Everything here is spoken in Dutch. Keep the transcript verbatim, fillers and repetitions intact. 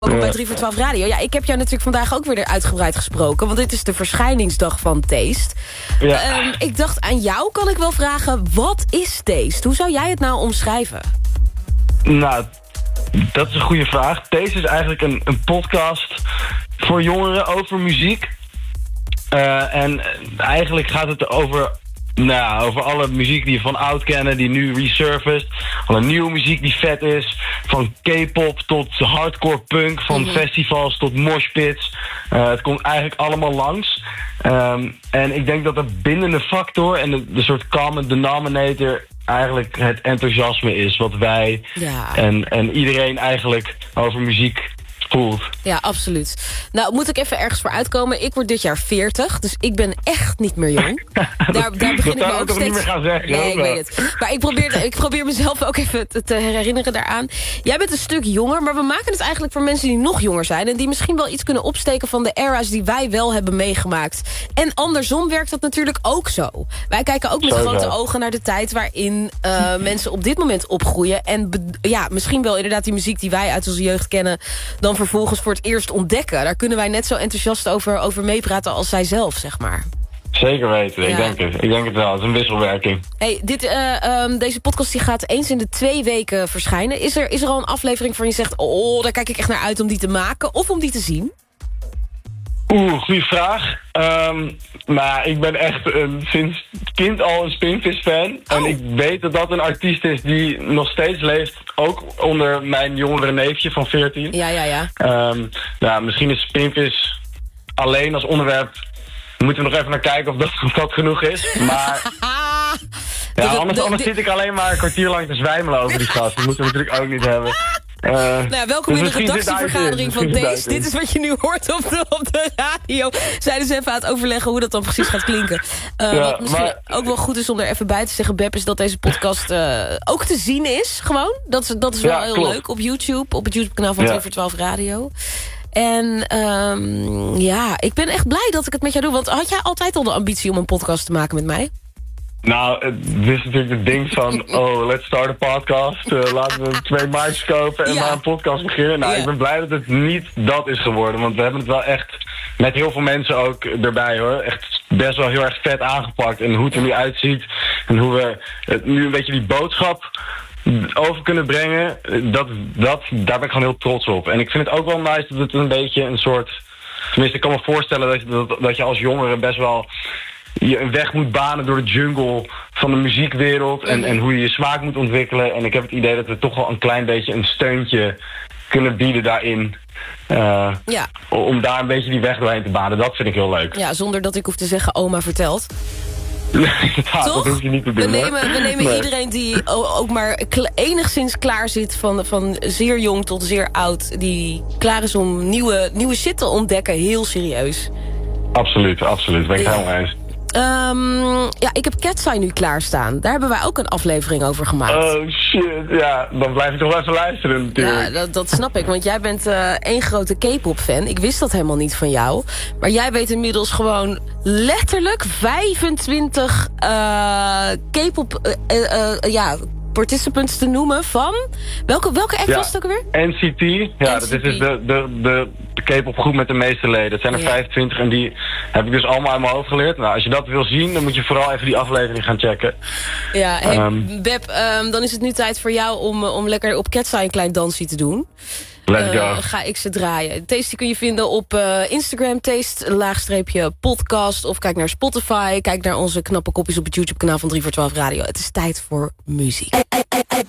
Ook bij drie voor twaalf Radio. Ja, ik heb jou natuurlijk vandaag ook weer uitgebreid gesproken. Want dit is de verschijningsdag van Taste. Ja. Um, ik dacht, aan jou kan ik wel vragen, wat is Taste? Hoe zou jij het nou omschrijven? Nou, dat is een goede vraag. Taste is eigenlijk een, een podcast voor jongeren over muziek. Uh, en eigenlijk gaat het over... Nou, over alle muziek die je van oud kennen, die nu resurfaced. Alle nieuwe muziek die vet is. Van K-pop tot hardcore punk. Van mm-hmm. festivals tot moshpits. Uh, het komt eigenlijk allemaal langs. Um, en ik denk dat de bindende factor en de, de soort common denominator eigenlijk het enthousiasme is. Wat wij ja. en, en iedereen eigenlijk over muziek voelt. Ja, absoluut. Nou, moet ik even ergens voor uitkomen. Ik word dit jaar veertig, dus ik ben echt niet meer jong. Daar, daar begin dat ik me ook toch steeds... niet meer gaan zeggen. Nee, ik weet het. Maar ik probeer, ik probeer mezelf ook even te, te herinneren daaraan. Jij bent een stuk jonger, maar we maken het eigenlijk voor mensen die nog jonger zijn en die misschien wel iets kunnen opsteken van de era's die wij wel hebben meegemaakt. En andersom werkt dat natuurlijk ook zo. Wij kijken ook met zo grote zo. ogen naar de tijd waarin uh, mensen op dit moment opgroeien en be- ja, misschien wel inderdaad die muziek die wij uit onze jeugd kennen dan vervolgens voor het eerst ontdekken. Daar kunnen wij net zo enthousiast over, over meepraten als zij zelf, zeg maar. Zeker weten, ja. ik denk het. Ik denk het wel, het is een wisselwerking. Hey, dit, uh, um, deze podcast die gaat eens in de twee weken verschijnen. Is er, is er al een aflevering van je zegt, oh, daar kijk ik echt naar uit om die te maken of om die te zien? Oeh, goede vraag. Um, maar ik ben echt een, sinds kind al een Spinvis-fan. Oh. En ik weet dat dat een artiest is die nog steeds leeft. Ook onder mijn jongere neefje van veertien. Ja, ja, ja. Um, nou, misschien is Spinvis alleen als onderwerp. Moeten we nog even naar kijken of dat, of dat genoeg is. Maar ja, anders, anders zit ik alleen maar een kwartier lang te zwijmelen over die gast. Dat moeten we natuurlijk ook niet hebben. Uh, nou ja, welkom dus in de redactievergadering van deze. Dit is wat je nu hoort op de, op de radio. Zij dus even aan het overleggen hoe dat dan precies gaat klinken. Uh, ja, wat misschien maar, ook wel goed is om er even bij te zeggen, Beb, is dat deze podcast uh, ook te zien is. Gewoon. Dat is, dat is wel ja, heel klopt. leuk op YouTube. Op het YouTube-kanaal van ja. drie voor twaalf Radio. En um, ja, ik ben echt blij dat ik het met jou doe. Want had jij altijd al de ambitie om een podcast te maken met mij? Nou, het is natuurlijk het ding van, oh, let's start a podcast. Uh, laten we twee mics kopen en ja. maar een podcast beginnen. Nou, ja. ik ben blij dat het niet dat is geworden. Want we hebben het wel echt met heel veel mensen ook erbij, hoor. Echt best wel heel erg vet aangepakt. En hoe het er nu uitziet. En hoe we het nu een beetje die boodschap over kunnen brengen. Dat, dat, daar ben ik gewoon heel trots op. En ik vind het ook wel nice dat het een beetje een soort... Tenminste, ik kan me voorstellen dat je, dat, dat je als jongere best wel... je een weg moet banen door de jungle van de muziekwereld en, en hoe je je smaak moet ontwikkelen. En ik heb het idee dat we toch wel een klein beetje een steuntje kunnen bieden daarin. Uh, ja. Om daar een beetje die weg doorheen te banen. Dat vind ik heel leuk. Ja, zonder dat ik hoef te zeggen oma vertelt. ja, toch? Dat hoef je niet te doen. We nemen, we nemen nee. iedereen die ook maar enigszins klaar zit... Van, van zeer jong tot zeer oud... die klaar is om nieuwe, nieuwe shit te ontdekken, heel serieus. Absoluut, absoluut. Ben ik ja. helemaal eens. Um, ja, ik heb Cat's Eye nu klaarstaan. Daar hebben wij ook een aflevering over gemaakt. Oh shit, ja, dan blijf ik toch wel even luisteren natuurlijk. Ja, dat, dat snap ik, want jij bent uh, één grote K-pop fan. Ik wist dat helemaal niet van jou. Maar jij weet inmiddels gewoon letterlijk vijfentwintig uh, K-pop uh, uh, uh, ja, participants te noemen van... Welke, welke act ja, was het ook alweer? N C T, ja, N C T. Dat is dus de, de, de, de K-pop groep met de meeste leden. Dat zijn er ja. vijfentwintig en die heb ik dus allemaal uit mijn hoofd geleerd. Nou, als je dat wil zien, dan moet je vooral even die aflevering gaan checken. Ja, hey, um, Beb, um, dan is het nu tijd voor jou om, om lekker op Cat's Eye een klein dansje te doen. Let's uh, go. Ga ik ze draaien. Taste kun je vinden op uh, Instagram, Taste, laagstreepje podcast. Of kijk naar Spotify. Kijk naar onze knappe kopjes op het YouTube-kanaal van drie voor twaalf Radio. Het is tijd voor muziek.